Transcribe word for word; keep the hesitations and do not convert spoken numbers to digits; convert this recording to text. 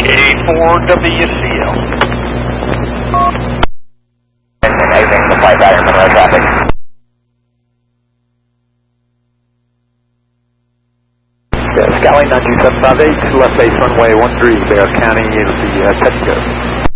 eighty-four W C L. Anything to fly back in Monroe traffic. Yeah, Skyway nine two seven five eight, left base runway one three, Bear County, is the uh, touch go.